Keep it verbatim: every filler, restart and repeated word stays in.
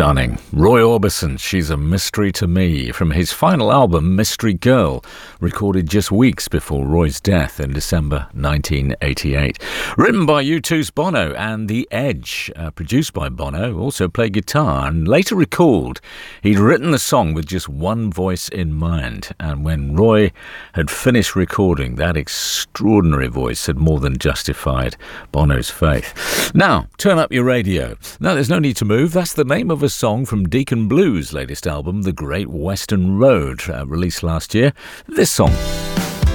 Stunning. Roy Orbison, She's a Mystery to Me, from his final album, Mystery Girl, recorded just weeks before Roy's death in December nineteen eighty-eight. Written by U two's Bono and The Edge, uh, produced by Bono, also played guitar, and later recalled he'd written the song with just one voice in mind. And when Roy had finished recording, that extraordinary voice had more than justified Bono's faith. Now, turn up your radio. No, there's no need to move. That's the name of a song from Deacon Blues' latest album, The Great Western Road, uh, released last year. This song.